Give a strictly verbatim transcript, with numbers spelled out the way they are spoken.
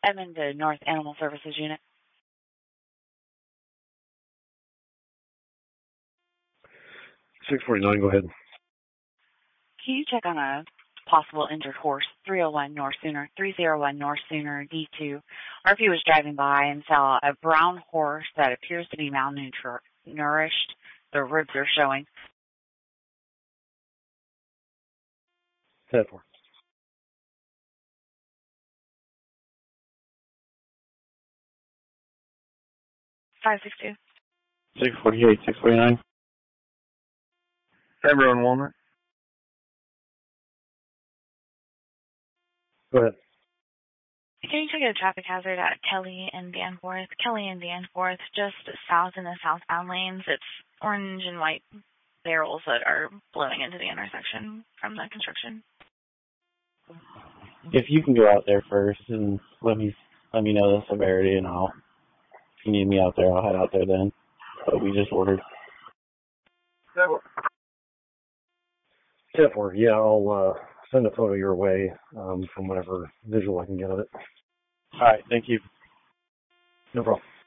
Edmond to North Animal Services Unit. six forty-nine, go ahead. Can you check on a possible injured horse, three oh one North Sooner, three oh one North Sooner, D two? R P was driving by and saw a brown horse that appears to be malnourished. The ribs are showing. ten four. five six two. six forty-eight, six forty-nine. Everyone, Walnut. Go ahead. Can you check a traffic hazard at Kelly and Danforth? Kelly and Danforth, just south in the southbound lanes. It's orange and white barrels that are blowing into the intersection from the construction. If you can go out there first and let me let me know the severity, and I'll, if you need me out there, I'll head out there then. But we just ordered. ten four, yeah, I'll uh, send a photo your way um, from whatever visual I can get of it. All right, thank you. No problem.